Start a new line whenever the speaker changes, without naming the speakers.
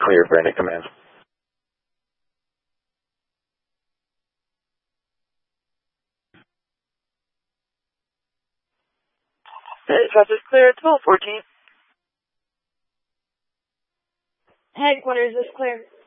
clear for any command.
Traffic clear at 1214.
Headquarters is clear.